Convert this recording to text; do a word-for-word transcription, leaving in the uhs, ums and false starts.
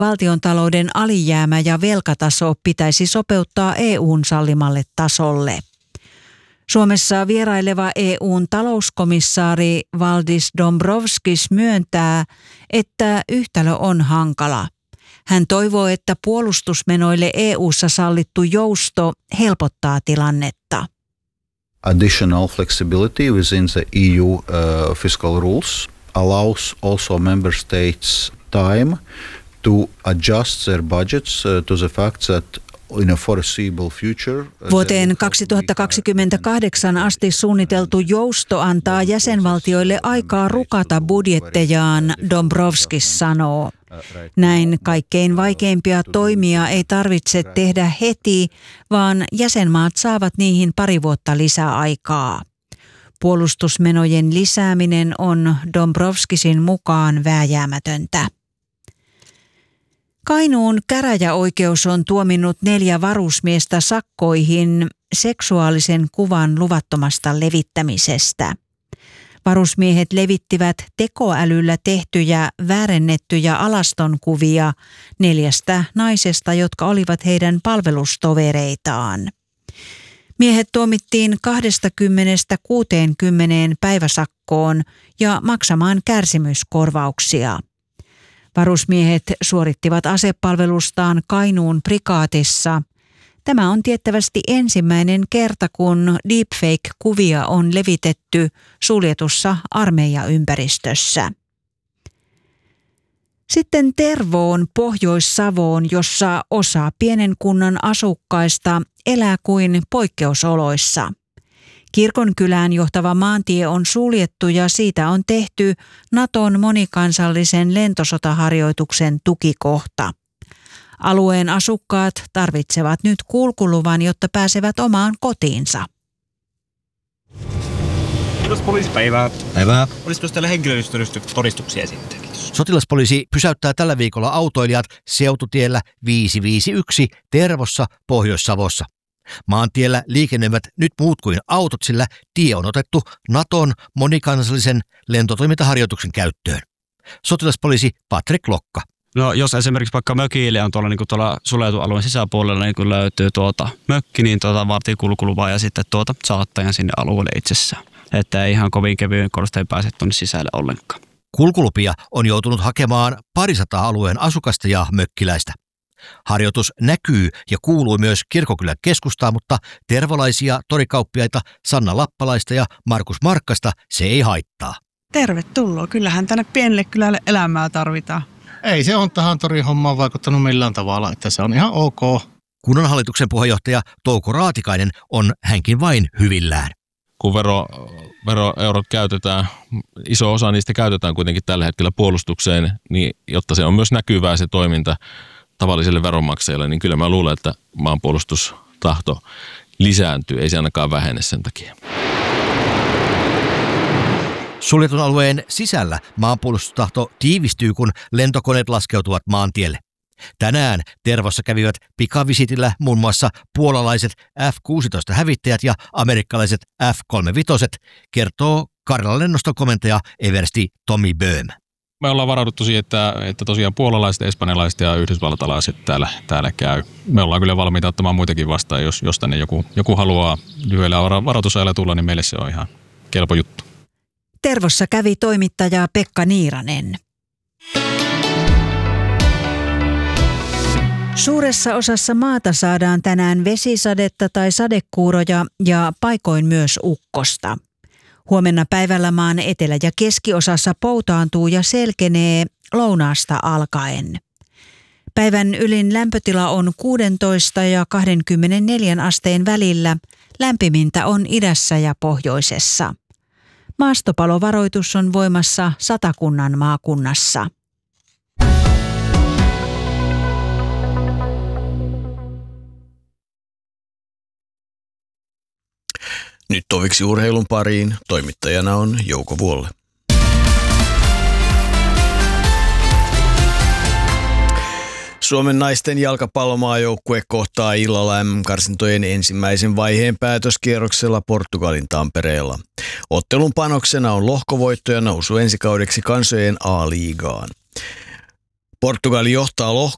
Valtiontalouden alijäämä ja velkataso pitäisi sopeuttaa E U:n sallimalle tasolle. Suomessa vieraileva E U:n talouskomissaari Valdis Dombrovskis myöntää, että yhtälö on hankala. Hän toivoo, että puolustusmenoille E U:ssa sallittu jousto helpottaa tilannetta. Additional flexibility within the E U uh, fiscal rules allows also member states time to adjust their budgets uh, to the fact that in a foreseeable future. Vuoteen kaksituhattakaksikymmentäkahdeksan asti suunniteltu jousto antaa jäsenvaltioille aikaa rukata budjettejaan, Dombrovskis sanoo. Näin kaikkein vaikeimpia toimia ei tarvitse tehdä heti, vaan jäsenmaat saavat niihin pari vuotta lisää aikaa. Puolustusmenojen lisääminen on Dombrovskisin mukaan vääjäämätöntä. Kainuun käräjäoikeus on tuominnut neljä varusmiestä sakkoihin seksuaalisen kuvan luvattomasta levittämisestä. Varusmiehet levittivät tekoälyllä tehtyjä väärennettyjä alastonkuvia neljästä naisesta, jotka olivat heidän palvelustovereitaan. Miehet tuomittiin kaksikymmentä kuuteenkymmeneen päiväsakkoon ja maksamaan kärsimyskorvauksia. Varusmiehet suorittivat asepalvelustaan Kainuun prikaatissa. Tämä on tiettävästi ensimmäinen kerta, kun deepfake-kuvia on levitetty suljetussa armeijaympäristössä. Sitten Tervoon, Pohjois-Savoon, jossa osa pienen kunnan asukkaista elää kuin poikkeusoloissa. Kirkonkylään johtava maantie on suljettu ja siitä on tehty Naton monikansallisen lentosotaharjoituksen tukikohta. Alueen asukkaat tarvitsevat nyt kulkuluvan, jotta pääsevät omaan kotiinsa. Kiitos poliisipäivää. Päivää. Olisiko teillä henkilöllisyystodistuksia sitten? Kiitos. Sotilaspoliisi pysäyttää tällä viikolla autoilijat seututiellä viisi viisi yksi Tervossa, Pohjois-Savossa. Maantiellä liikennöivät nyt muut kuin autot, sillä tie on otettu Naton monikansallisen lentotoimintaharjoituksen käyttöön. Sotilaspoliisi Patrick Lokka. No jos esimerkiksi vaikka mökille on tuolla, niin tuolla suljetun alueen sisäpuolella niin kun löytyy tuota mökki, niin tuota vaatii kulkuluvaa ja sitten tuota saattajan sinne alueelle itsessään. Että ei ihan kovin kevyen korosteen pääse tuonne sisälle ollenkaan. Kulkulupia on joutunut hakemaan parisataa alueen asukasta ja mökkiläistä. Harjoitus näkyy ja kuuluu myös Kirkonkylän keskustaan, mutta tervolaisia torikauppiaita Sanna Lappalaista ja Markus Markkasta se ei haittaa. Tervetuloa. Kyllähän tänne pienelle kylälle elämää tarvitaan. Ei se on tähän torihommaan vaikuttanut millään tavalla, että se on ihan ok. Kunnanhallituksen puheenjohtaja Touko Raatikainen on hänkin vain hyvillään. Kun vero, veroeurot käytetään, iso osa niistä käytetään kuitenkin tällä hetkellä puolustukseen, niin jotta se on myös näkyvää se toiminta tavallisille veronmaksajille, niin kyllä mä luulen, että maanpuolustustahto lisääntyy, ei se ainakaan vähene sen takia. Suljetun alueen sisällä maanpuolustustahto tiivistyy, kun lentokoneet laskeutuvat maantielle. Tänään Tervossa kävivät pikavisitillä muun muassa puolalaiset F kuusitoista hävittäjät ja amerikkalaiset F kolmekymmentäviisi, kertoo Karjalan lennoston komentaja eversti Tommy Böhm. Me ollaan varauduttu siihen, että, että tosiaan puolalaiset, espanjalaiset ja yhdysvaltalaiset täällä, täällä käy. Me ollaan kyllä valmiita ottamaan muitakin vastaan, jos, jos tänne joku, joku haluaa lyhyellä varoitusajalla tulla, niin meille se on ihan kelpo juttu. Tervossa kävi toimittaja Pekka Niiranen. Suuressa osassa maata saadaan tänään vesisadetta tai sadekuuroja ja paikoin myös ukkosta. Huomenna päivällä maan etelä- ja keskiosassa poutaantuu ja selkenee lounaasta alkaen. Päivän ylin lämpötila on kuusitoista ja kaksikymmentäneljä asteen välillä. Lämpimintä on idässä ja pohjoisessa. Maastopalovaroitus on voimassa Satakunnan maakunnassa. Nyt toviksi urheilun pariin. Toimittajana on Jouko Vuolle. Suomen naisten jalkapallomaajoukkue kohtaa illalla M M-karsintojen ensimmäisen vaiheen päätöskierroksella Portugalin Tampereella. Ottelun panoksena on lohkovoitto ja nousu ensikaudeksi kansojen A-liigaan. Portugali johtaa lohkoa